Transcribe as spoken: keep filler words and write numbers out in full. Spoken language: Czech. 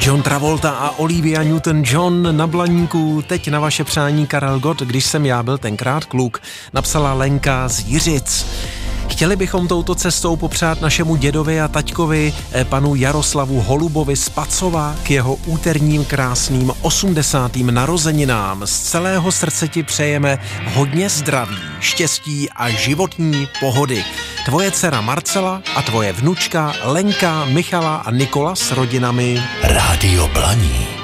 John Travolta a Olivia Newton-John na Blaníku, teď na vaše přání Karel Gott, když jsem já byl tenkrát kluk, napsala Lenka z Jiřic. Chtěli bychom touto cestou popřát našemu dědovi a taťkovi, panu Jaroslavu Holubovi z Pacova, k jeho úterním krásným osmdesátým narozeninám. Z celého srdce ti přejeme hodně zdraví, štěstí a životní pohody. Tvoje dcera Marcela a tvoje vnučka Lenka, Michala a Nikola s rodinami. Rádio Blaník.